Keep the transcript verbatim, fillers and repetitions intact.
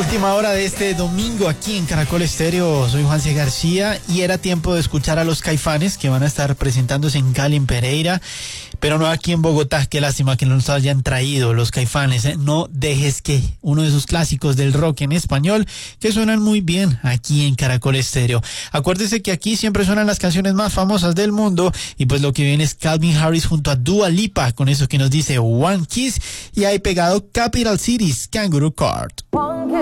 Última hora de este domingo aquí en Caracol Estéreo. Soy Juanse García y era tiempo de escuchar a los Caifanes, que van a estar presentándose en Cali, en Pereira, pero no aquí en Bogotá. Qué lástima que no nos hayan traído los Caifanes, ¿eh? No dejes que, uno de sus clásicos del rock en español que suenan muy bien aquí en Caracol Estéreo. Acuérdese que aquí siempre suenan las canciones más famosas del mundo y pues lo que viene es Calvin Harris junto a Dua Lipa con eso que nos dice One Kiss, y ahí pegado Capital Cities, Kangaroo Court.